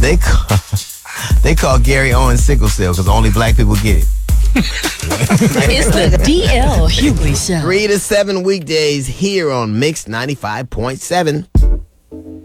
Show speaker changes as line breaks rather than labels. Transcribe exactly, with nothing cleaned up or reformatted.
They call, they call Gary Owens sickle cell because only black people get it.
It's the D L Hughley Show.
Three to seven weekdays here on Mix ninety-five point seven.